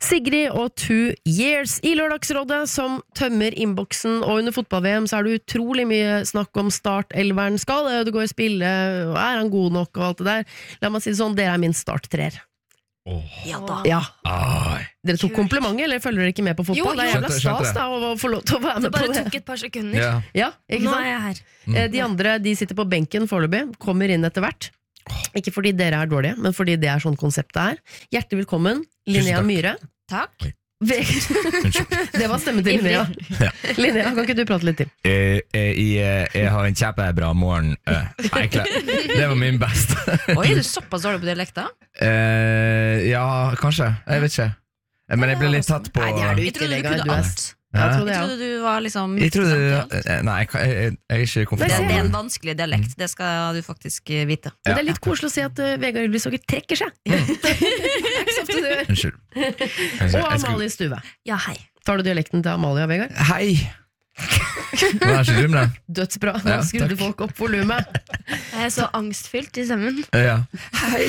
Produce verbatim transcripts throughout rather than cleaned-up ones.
Sigrid og Two Years I Lørdagsrådet som tømmer innboksen, og under fotball-V M så er det utrolig mye snakk om start-elveren. Skal Ødegaard spille, og er han god nok og alt det der? La meg si det sånn, dere er min start-treer. Oh. Ja da. Ja. Dere tok komplimentet, eller følger dere ikke med på fotball? Jo, jo. Det er jævla stas da å få lov til å være med på det. Det bare tok et par sekunder. Ja, ja ikke sant? Nå er jeg her. Mm. De andre, de sitter på benken foreløpig, kommer inn etter hvert. Ikke fordi dere er dårlige, men fordi det er sånn konseptet er. Hjertelig velkommen, Linnea Myhre. Takk. Det var stemmen til Linnea. Ja. Linnea, kan ikke du prate litt til? Jeg, jeg, jeg, jeg har en kjempebra morgen. Det var min beste. Oi, er du såpass dårlig på dialekta? Uh, ja, kanskje. Jeg vet ikke. Men jeg ble litt tatt på... Nei, det er du ikke, Vegard. Du er... Ja. Jeg trodde, jeg trodde du var liksom jeg trodde, Nei, jeg, jeg, jeg er ikke komfortabel. Det er en vanskelig dialekt, det skal du faktisk vite. Ja. Det er litt koselig å si at uh, Vegard Ylvisåker trekker seg. Det er ikke så ofte du gjør. Unnskyld. Og Amalie Stuve. Ja, hei. Tar du dialekten til Amalie og Vegard? Hei. Nå er ikke dum det. Dødsbra, nå ja, skrudde folk opp volumet. Jeg er så angstfylt i stemmen. Ja. Hei.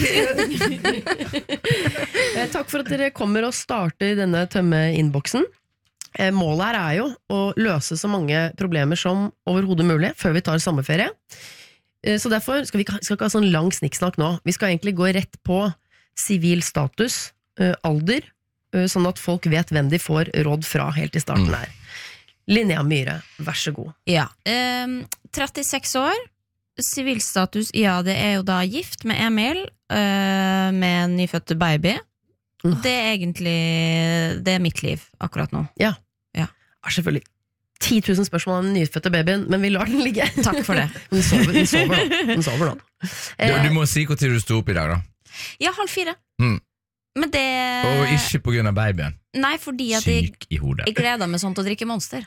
Takk for at dere kommer og starter denne tømme-innboksen. Målet her er jo å løse så mange problemer som overhodet mulig før vi tar sommerferie. Så derfor skal vi skal ikke ha sånn lang snikksnakk nå. Vi skal egentlig gå rett på sivil status, alder, sånn at folk vet hvem de får råd fra helt i starten her. Linnea Myhre, vær så god. Ja, um, trettiseks år, sivilstatus, ja, det er jo da gift med Emil, uh, med en nyfødt baby. Det er egentlig det er mitt liv akkurat nå. Ja, ja. Er selvfølgelig ti tusen spørsmål om den nyfødte babyen, men vi lar den ligge. Takk for det. Den sover, den sover da. Den sover da. Du, du må si hvor tid du stod opp i dag da. Ja, halv fire. Mm. Men det... Og ikke på grunn av babyen. Nei, fordi at Syk jeg, i hodet. jeg gleder meg sånn til å drikke Monster.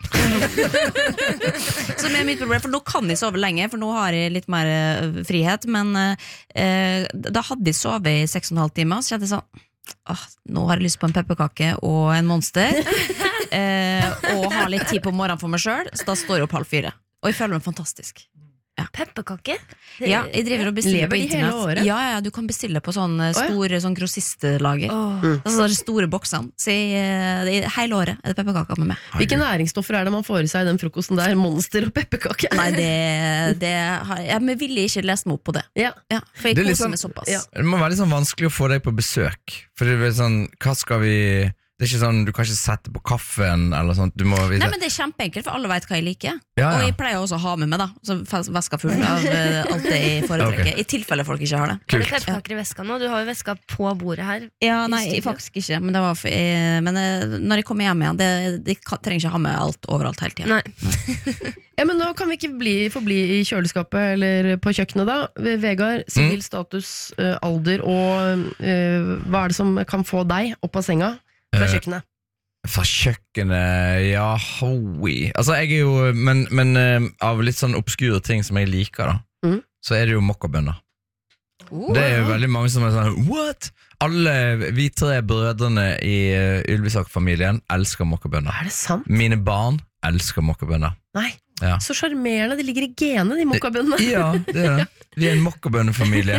Som er mitt problem, for nå kan jeg sove lenge, for nå har jeg litt mer uh, frihet, men uh, da hadde jeg sovet i seks og en halv time, så kjente jeg sånn Åh, nå har jeg lyst på en pepperkake og en Monster eh, og har litt tid på morgenen for meg selv, så da står jeg opp halv fire og jeg føler meg fantastisk. Ja. Pepperkake? Ja, jeg driver og bestiller Lever på internett. Ja, ja, du kan bestille på sånne store oh, ja. sånn grossistlager. Oh. Mm. Altså de store boksene. Så jeg, hele året er det pepperkaker med meg. Hvilke næringsstoffer er det man får i seg i den frokosten der? Monster og pepperkake? Nei, det, det har jeg men ville ikke lest meg opp på det. Ja. Ja, for jeg koser sånn, meg såpass. Ja. Det må være litt sånn vanskelig å få deg på besøk. For det er sånn, hva skal vi... Det er ikke sånn, du kan ikke sette på kaffen eller sånt, du må vite. Nei, men det er kjempeenkelt, for alle vet hva jeg liker. Ja, ja. Og jeg pleier også å ha med meg da, så veska full av uh, alt det jeg foretrekker, okay. I tilfelle folk ikke har det. Kult. Er det pepperkaker i veska nå? Du har jo veska på bordet her. Ja, nei, faktisk ikke, men, det var for, jeg, men uh, når jeg kommer hjem igjen, det, de kan, trenger ikke ha med alt overalt hele tiden. Nei. Ja, men nå kan vi ikke bli, få bli i kjøleskapet eller på kjøkkenet da. Vegard, sivil status, uh, alder, og uh, hva er det som kan få deg opp av senga? Fra kjøkkenet? Uh, fra kjøkkenet, ja, hoi. Altså, jeg er jo, men, men uh, av litt sånn obskure ting som jeg liker da, mm. så er det jo mokkabønner. Uh, det er jo veldig mange som er sånn, what? Alle vi tre brødrene i uh, Ylvisåker-familien elsker mokkabønner. Er det sant? Mine barn elsker mokkabønner. Nei, ja. Så charmerende, de ligger i genet, de mokkabønnene. Ja, det er det. Vi er en mokkabønnefamilie.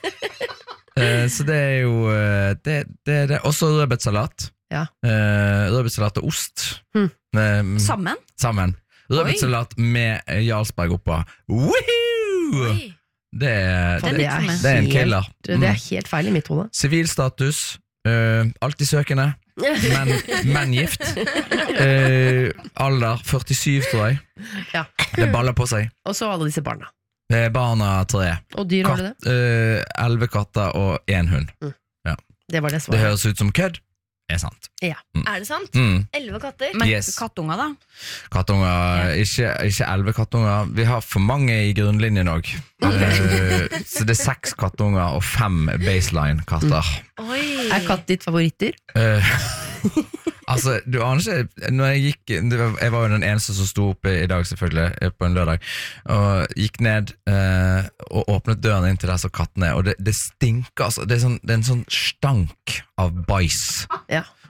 uh, så det er jo, uh, det, det er det. Også rødbetsalat. Ja. Uh, rødbetsalat og ost hmm. uh, Sammen? Sammen Rødbetsalat med Jarlsberg oppa. Woohoo! Det, det, det, det, er det er en killer. Mm. Det er helt feil i mitt hode. Sivilstatus, uh, alltid søkende, men, men gift. Uh, alder førtisju, tror jeg. Ja. Det baller på seg. Og så alle disse barna. Det er barna tre. Og dyr har du det? Uh, Elleve katter og en hund. Mm. Ja. Det var det svaret. Det høres ut som kødd. Er sant. Ja. Mm. Er det sant? Elleve mm. katter? Men yes. kattunger da? Kattunger, ja. ikke, ikke elleve kattunger. Vi har for mange i grunnlinjen også. uh, Så det er seks kattunger og fem baseline katter. Mm. Oi. Er katt ditt favoritter? Uh, altså, du aner ikke. Når jeg gikk, jeg var jo den eneste som sto oppe i dag selvfølgelig, på en lørdag, og gikk ned uh, og åpnet døren inn til der så kattene er, og det, det stinker altså. Det er, sånn, det er en sånn stank av bæsj. Ja.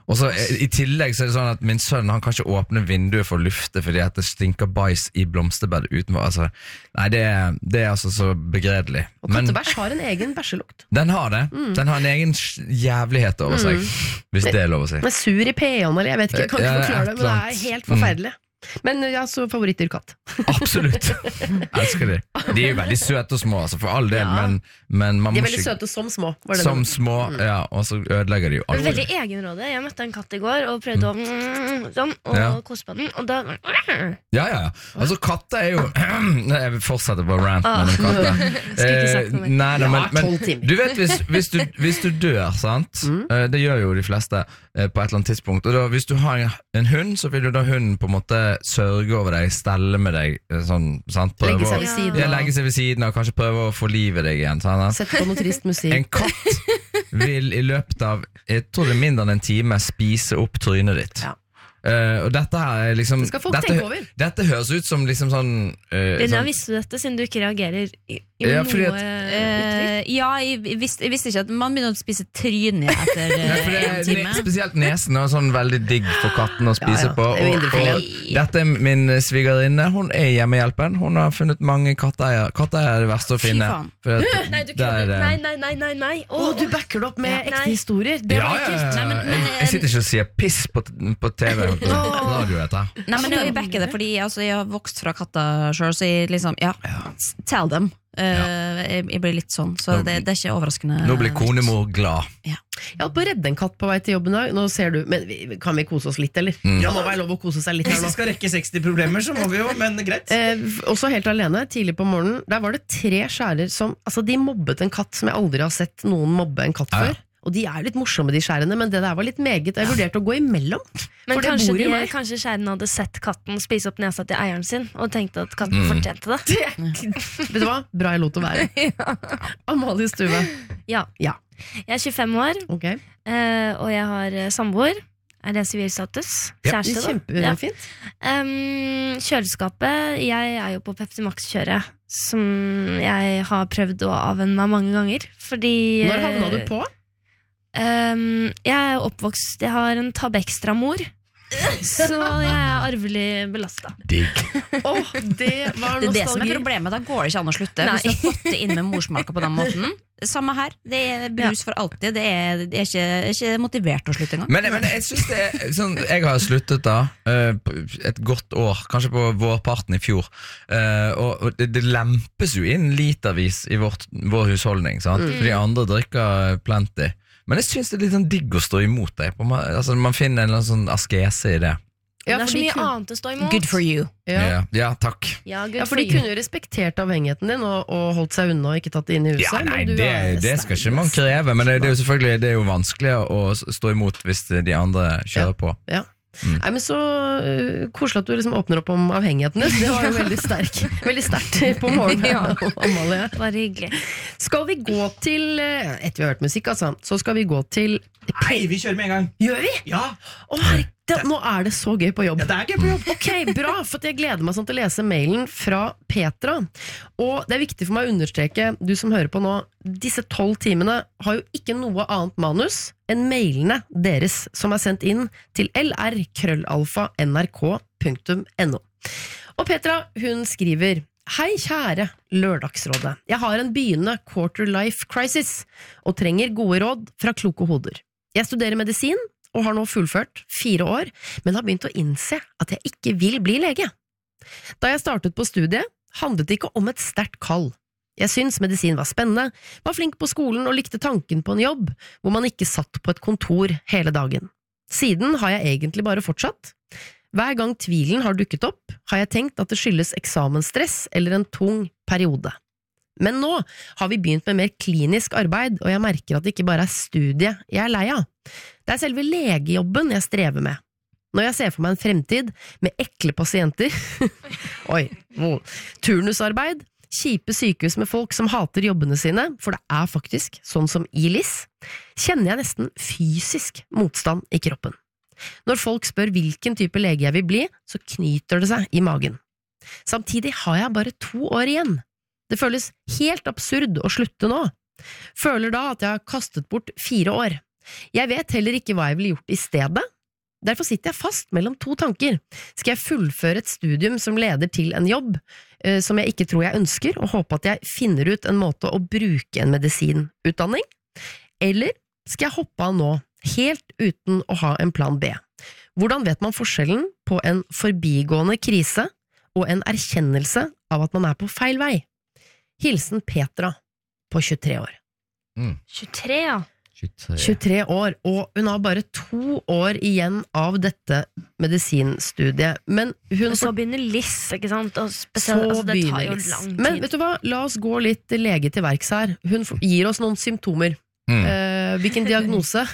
Og så i tillegg så er det sånn at min sønn han kan ikke åpne vinduet for å lufte fordi at det stinker bæsj i blomsterbedet utenfor. Altså, nei, det er, det er altså så begredelig. Og kattebæsj har en egen bæsjelukt. Den har det. Mm. Den har en egen jævlighet over seg, mm. hvis det er lov å si. Den er sur i peon, eller jeg vet ikke, jeg kan ikke ja, forklare det, men det er helt forferdelig. Mm. Men ja, så favorittdyr katt. Absolutt. Jeg elsker de. De er jo veldig søte og små, altså, for all del, ja. men, men man må ikke... De er veldig søte som små. Var det som det? små, mm. ja, og så ødelegger de jo aldri. Veldig egenrådig. Jeg møtte en katt i går og prøvde å mm, sånn, og ja. kose på den, og da... Ja, ja, ja. Altså, katter er jo... Jeg vil fortsette på rant ah. med noen katter. Skal ikke sagt noe mer. Nei, nei, men, men du vet, hvis, hvis, du, hvis du dør, sant? Mm. Det gjør jo de fleste på et eller annet tidspunkt, og da, hvis du har en, en hund, så vil jo da hunden på en måte sørge over deg, stelle med deg sånn, sant? Prøve legge seg ved siden ja, legge seg ved siden og kanskje prøve å få liv i deg igjen sant? Sett på noe trist musikk. En katt vil i løpet av jeg tror det er mindre enn en time spise opp trynet ditt ja. Uh, og dette her er liksom det skal folk dette, tenke over dette høres ut som liksom sånn uh, Linja, sånn, visste du dette siden du ikke reagerer i, i ja, noe at, uh, ja, jeg visste, jeg visste ikke at man begynner å spise trynet etter uh, ja, en time spesielt nesen er sånn veldig digg for katten å spise ja, ja. på og, og dette er min svigerinne, hun er hjemmehjelpen hun har funnet mange katteeier katteeier er det verste å finne at, nei, du kan, det, nei, nei, nei, nei, nei. Oh, oh, du backer det opp med ja, ekte historier det ja, var ekkelt ja, ja, ja. Jeg, jeg sitter ikke og sier piss på, på T V radio dette nei, men jeg backer det fordi altså, jeg har vokst fra katter selv så jeg liksom, ja, tell them uh, ja. jeg, jeg blir litt sånn så det, det er ikke overraskende nå blir konemor glad ja. Jeg holdt på å redde en katt på vei til jobben da. Nå ser du, men kan vi kose oss litt, eller? Mm. Ja, må være lov å kose seg litt her nå. Hvis vi skal rekke seksti problemer, så må vi jo, men greit. Eh, også helt alene, tidlig på morgenen, der var det tre skjærer som, altså de mobbet en katt som jeg aldri har sett noen mobbe en katt før. Ja. Og de er litt morsomme de skjærene, men det der var litt meget. Jeg vurderte å gå imellom. Men kanskje, de, kanskje skjærene hadde sett katten spise opp nesa til eieren sin, og tenkte at katten mm. fortjente det. det. Vet du hva? Bra jeg lot å være. ja. Amalie Stue. Ja. ja. Jeg er tjuefem år, okay. uh, og jeg har samboer. Er det sivilstatus? Kjæreste, ja. Kjempefint. Ja. Um, kjøleskapet, jeg er jo på Pepsi Max-kjøret, som jeg har prøvd å avvenne meg mange ganger. Fordi Når havna du på? Um, jeg er oppvokst Jeg har en Tab Extra-mor, så jeg er arvelig belastet. Digg. oh, Det var nostalgi. Det er det som er problemet. Da går det ikke an å slutte. Nei. Hvis du har fått det inn med morsmalka på den måten. Samme her. Det er brus for alltid. Det er, det er, ikke, ikke motivert å slutte engang. Men, men jeg synes det er sånn, jeg har sluttet da et godt år, kanskje på vårparten i fjor, og det, det lempes jo inn litervis i vårt, vår husholdning, sant? Mm. Fordi andre drikker plenty. Men jeg synes det er litt sånn digg å stå imot det. Altså, man finner en sånn askese i det. Ja, det er så mye kun... annet å stå imot. Good for you. Ja, ja, ja takk. Ja, ja, for de kunne jo respektert avhengigheten din og, og holdt seg unna og ikke tatt det inn i huset. Ja, nei, det, det skal ikke man kreve, men det, det er jo selvfølgelig det er jo vanskelig å stå imot hvis de andre kjører ja. på. Ja. Mm. Nei, men så uh, koselig at du liksom åpner opp om avhengigheten. Det var jo veldig sterk Veldig sterkt på morgenen. ja. Amalie. Bare hyggelig. Skal vi gå til uh, etter vi har hørt musikk, altså, så skal vi gå til Nei, vi kjører med en gang. Gjør vi? Ja. Å, herregud, det, nå er det så gøy på jobb. Ja, det er gøy på jobb. Ok, bra, for jeg gleder meg sånn til å lese mailen fra Petra. Og det er viktig for meg å understreke, du som hører på nå, disse tolv timene har jo ikke noe annet manus enn mailene deres som er sendt inn til l r krøllalfa n r k punktum n o. Og Petra, hun skriver: Hei kjære Lørdagsrådet. Jeg har en begynnende quarter life crisis og trenger gode råd fra kloke hoder. Jeg studerer medisin og har nå fullført fire år, men har begynt å innse at jeg ikke vil bli lege. Da jeg startet på studiet, handlet det ikke om et sterkt kall. Jeg syns medisin var spennende, var flink på skolen og likte tanken på en jobb hvor man ikke satt på et kontor hele dagen. Siden har jeg egentlig bare fortsatt. Hver gang tvilen har dukket opp, har jeg tenkt at det skyldes eksamensstress eller en tung periode. Men nå har vi begynt med mer klinisk arbeid, og jeg merker at det ikke bare er studiet jeg er lei av. Det er selve legejobben jeg strever med. Når jeg ser for meg en fremtid med ekle pasienter, oi, turnusarbeid, kjipe sykehus med folk som hater jobbene sine, for det er faktisk sånn som i L I S, kjenner jeg nesten fysisk motstand i kroppen. Når folk spør hvilken type lege jeg vil bli, så knyter det seg i magen. Samtidig har jeg bare to år igjen. Det føles helt absurd å slutte nå. Føler da at jeg har kastet bort fire år. Jeg vet heller ikke hva jeg ville gjort i stedet. Derfor sitter jeg fast mellom to tanker. Skal jeg fullføre et studium som leder til en jobb eh, som jeg ikke tror jeg ønsker, og håpe at jeg finner ut en måte å bruke en medisinutdanning? Eller skal jeg hoppe av nå, helt uten å ha en plan B? Hvordan vet man forskjellen på en forbigående krise og en erkjennelse av at man er på feil vei? Hilsen Petra på tjuetre år. Mm. tjuetre, ja. tjuetre. tjuetre år, og hun har bare to år igjen av dette medisinstudiet. Men hun Men så begynner L I S, ikke sant? Og spesielt, Så altså, det tar begynner jo L I S. lang tid. Men vet du hva, la oss gå litt lege til verks her. Hun f- gir oss noen symptomer. Mm. Eh, hvilken diagnose